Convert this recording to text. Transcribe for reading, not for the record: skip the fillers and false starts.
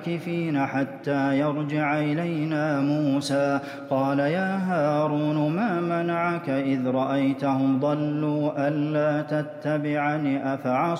عاكفين حتى يرجع إلينا موسى قال يا هارون ما منعك إذ رأيتهم ضلوا ألا تتبعني أفعصيت